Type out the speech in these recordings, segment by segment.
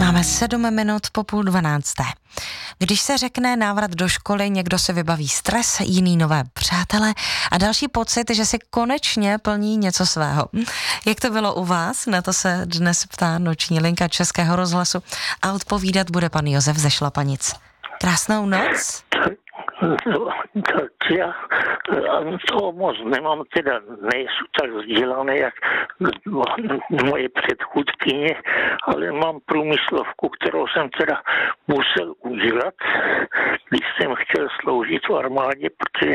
Máme 7 minut po 11:30. Když se řekne návrat do školy, někdo si vybaví stres, jiný nové přátele a další pocit, že si konečně plní něco svého. Jak to bylo u vás? Na to se dnes ptá noční linka Českého rozhlasu a odpovídat bude pan Josef ze Šlapanic. Krásnou noc. Tak já toho moc nemám, teda nejsou tak vzdělané, jak moje předchůdkyně, ale mám průmyslovku, kterou jsem teda musel udělat, když jsem chtěl sloužit v armádě, protože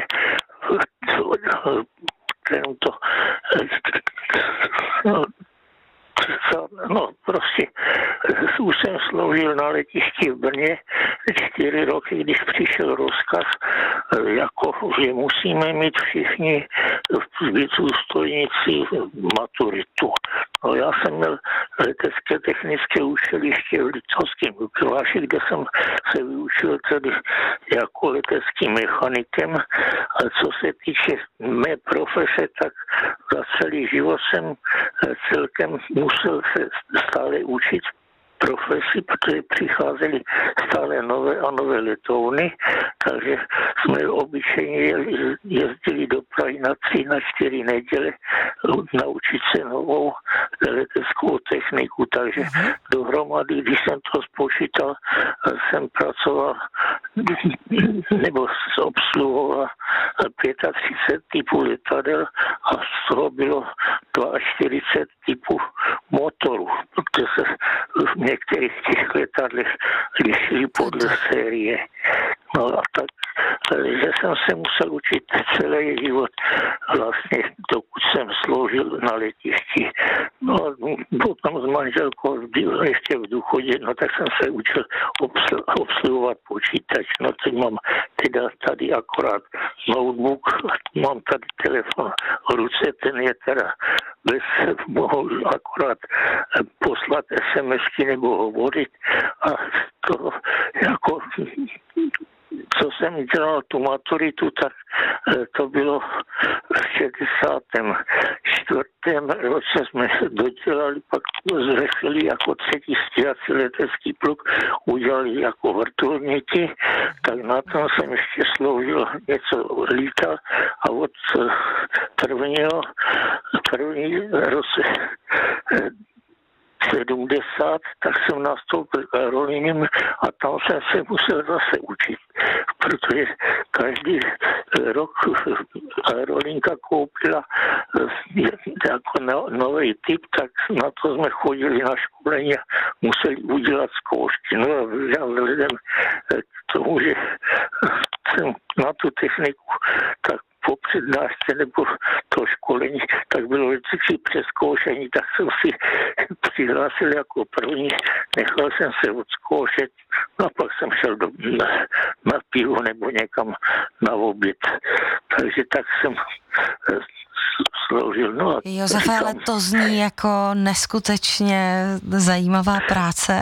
prostě už jsem sloužil na letišti v Brně 4 roky, když přišel rozkaz, že musíme mít všichni důstojníci maturitu. No, já jsem měl letecké technické učiliště v Liptovském Mikuláši, kde jsem se vyučil tedy jako leteckým mechanikem. A co se týče mé profese, tak za celý život jsem celkem musel se stále učit profesi, protože přicházely stále nové a nové letouny, takže jsme obyčejně jezdili do Prahy na 3, na 4 neděle naučit se novou leteckou techniku, takže dohromady, když jsem to spočítal, jsem pracoval nebo obsluhoval 35 typů letadel a z toho bylo 42 typů motorů, protože se v některých těch letadlech lišili podle série. No a tak, že jsem se musel učit celý život, vlastně dokud jsem sloužil na letišti. No a potom s manželkou ještě v důchodě, no tak jsem se učil obsluhovat počítač. No teď mám teda tady akorát notebook, mám tady telefon v ruce, ten je teda mohu akorát poslat SMSky nebo hovorit a to jako co jsem dělal tu maturitu, tak to bylo v 64. roce jsme dodělali, pak zřešili jako 3. stíhací letecký pluk, udělali jako vrtulníky, tak na tom jsem ještě sloužil, něco lítal a od první roce 70, tak jsem nastoupil k aerolíním a tam jsem se musel zase učit, protože každý rok aerolínka koupila jako nový typ, tak na to jsme chodili na školení a museli udělat zkoušky. No a vzhledem k tomu, že jsem na tu techniku tak po přednášce nebo to školení, tak bylo vždycky přezkoušení, tak jsem si přihlásil jako první, nechal jsem se odzkoušet, no a pak jsem šel na pivo nebo někam na oběd. Takže tak jsem sloužil. No Josefe, ale to zní jako neskutečně zajímavá práce.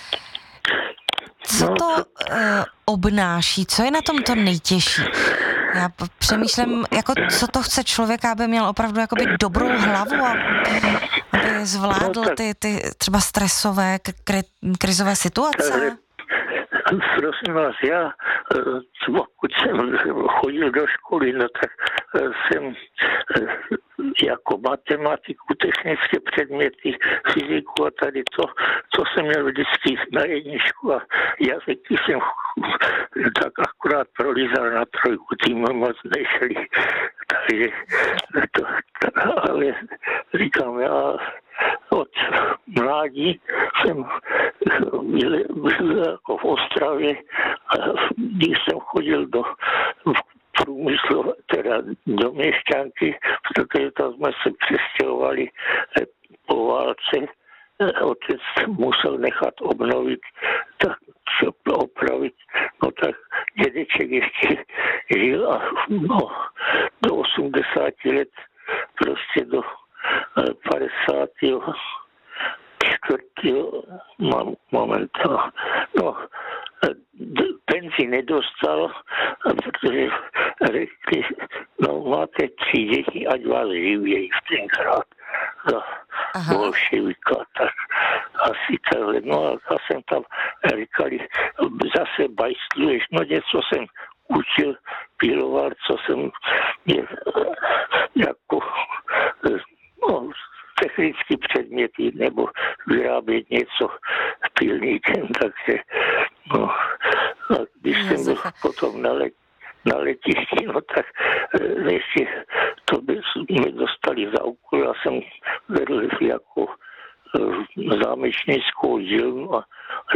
Co to obnáší? Co je na tom to nejtěžší? Já přemýšlím, jako co to chce člověka, aby měl opravdu jakoby dobrou hlavu a aby zvládl ty třeba stresové, krizové situace. Prosím vás, já, pokud jsem chodil do školy, no tak jsem jako matematiku, technické předměty, fyziku a tady to, co jsem měl vždycky na jedničku a jazyky jsem tak akorát prolízal na 3, tím moc nešli. Takže ale říkám, já od mládí jsem byl jako v Ostravě a když jsem chodil do průmyslu, teda do Měšťanky, protože tam jsme se přestěhovali po válce. Otec musel nechat obnovit, tak opravit, no tak dědeček ještě žil a do 80 let, prostě do 54. momentálně. No, penzi nedostal, protože řekli, no máte 3 děti, ať vás živějí v tenkrát. za bolševika, tak asi takhle. No a já jsem tam říkali, zase bajstluješ, no něco jsem učil, piloval, co jsem jako technické předměty nebo vyrábět něco pilníkem, takže no, a když jsem byl potom na letišti, no tak ještě to by mi dostali za úkol, já jsem vedl jako zámečnickou dílnu a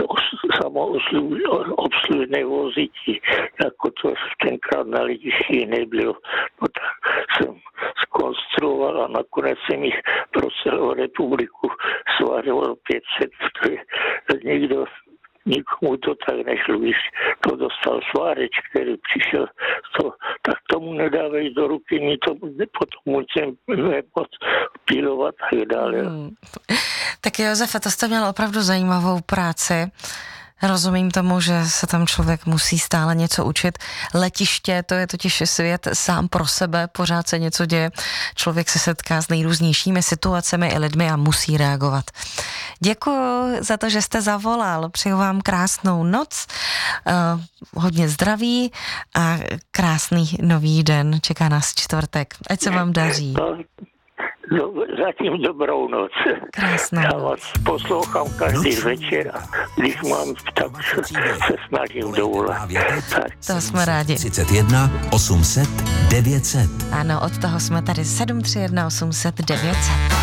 samoobslužné vozíky, jako to tenkrát na letišti nebylo. No tak jsem zkonstruoval a nakonec jsem jich pro celou republiku svářoval 500, protože nikomu to tak nešlo, když to dostal svářeč, který přišel, tak tomu nedávej do ruky, mi to potom musím pilovat a tak dále. Tak Josefe, to jste měl opravdu zajímavou práci. Rozumím tomu, že se tam člověk musí stále něco učit. Letiště, to je totiž svět sám pro sebe, pořád se něco děje. Člověk se setká s nejrůznějšími situacemi i lidmi a musí reagovat. Děkuji za to, že jste zavolal. Přeju vám krásnou noc, hodně zdraví a krásný nový den. Čeká nás čtvrtek. Ať se vám daří. No, zatím dobrou noc. Krásnou Já noc. vás poslouchám každý večer a když mám, tak se snažím dovolat. To jsme rádi. 31 800 900. Ano, od toho jsme tady 731 800 900.